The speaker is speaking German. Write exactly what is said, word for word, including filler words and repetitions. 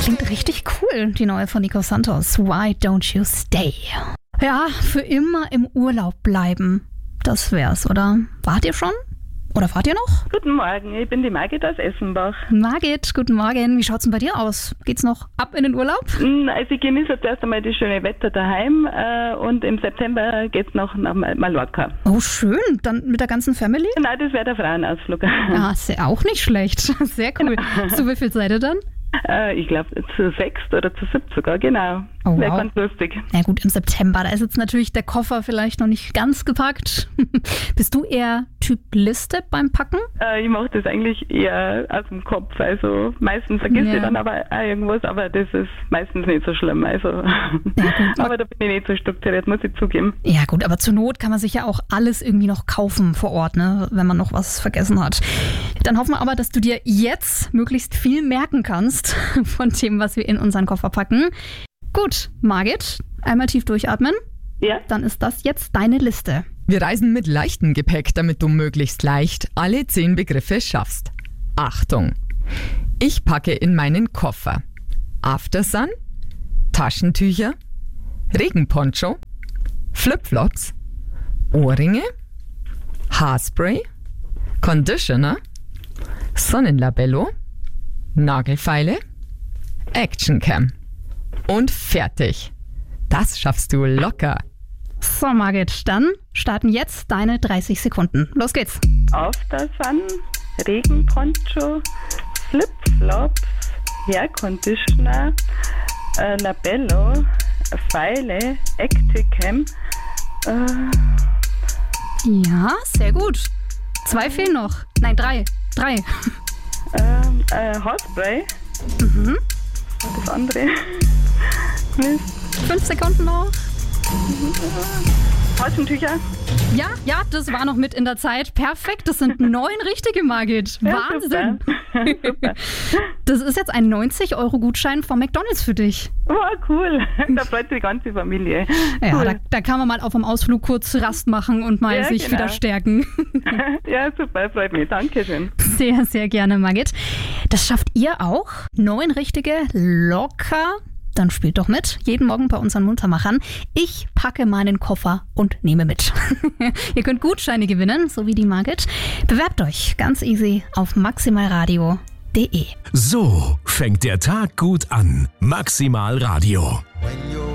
Klingt richtig cool, die neue von Nico Santos. Why don't you stay? Ja, für immer im Urlaub bleiben. Das wär's, oder? Wart ihr schon? Oder fahrt ihr noch? Guten Morgen, ich bin die Margit aus Essenbach. Margit, guten Morgen. Wie schaut's denn bei dir aus? Geht's noch ab in den Urlaub? Also ich genieße jetzt erst einmal das schöne Wetter daheim äh, und im September geht's noch nach Mallorca. Oh, schön. Dann mit der ganzen Family? Nein, das wäre der Frauenausflug. Ja, ist ja auch nicht schlecht. Sehr cool. Zu wie viel seid ihr dann? Äh, ich glaube zu sechs oder zu sieben sogar, genau. Oh, wäre wow. ganz lustig. Na gut, im September, da ist jetzt natürlich der Koffer vielleicht noch nicht ganz gepackt. Bist du eher Typ Liste beim Packen? Äh, ich mache das eigentlich eher aus dem Kopf. Also meistens vergisst Ja. ich dann aber auch irgendwas, aber das ist meistens nicht so schlimm. Also, gut. aber da bin ich nicht so strukturiert, muss ich zugeben. Ja gut, aber zur Not kann man sich ja auch alles irgendwie noch kaufen vor Ort, ne, wenn man noch was vergessen hat. Dann hoffen wir aber, dass du dir jetzt möglichst viel merken kannst von dem, was wir in unseren Koffer packen. Gut, Margit, einmal tief durchatmen. Ja. Dann ist das jetzt deine Liste. Wir reisen mit leichtem Gepäck, damit du möglichst leicht alle zehn Begriffe schaffst. Achtung! Ich packe in meinen Koffer Aftersun, Taschentücher, Regenponcho, Flipflops, Ohrringe, Haarspray, Conditioner, Sonnenlabello, Nagelfeile, Actioncam und fertig. Das schaffst du locker. So, Margit, dann starten jetzt deine dreißig Sekunden. Los geht's. Aftersun, Regenponcho, Flipflops, Hairconditioner, äh, Labello, Pfeile, Acticam. Äh, Ja, sehr gut. Zwei fehlen noch. Nein, drei. Drei. ähm, äh, Haarspray. Mhm. Das andere. Mist. Fünf Sekunden noch. Taschentücher. Ja, ja, das war noch mit in der Zeit. Perfekt, das sind neun richtige, Margit. Ja, Wahnsinn. Super. Super. Das ist jetzt ein neunzig Euro Gutschein von McDonald's für dich. Wow, cool. Da freut sich die ganze Familie. Ja, Cool. da, da kann man mal auf dem Ausflug kurz Rast machen und mal Ja, sich genau. wieder stärken. Ja, super, freut mich. Dankeschön. Sehr, sehr gerne, Margit. Das schafft ihr auch. Neun richtige, locker. Dann spielt doch mit. Jeden Morgen bei unseren Muntermachern. Ich packe meinen Koffer und nehme mit. Ihr könnt Gutscheine gewinnen, so wie die Margit. Bewerbt euch ganz easy auf maximalradio punkt de. So fängt der Tag gut an. Maximal Radio.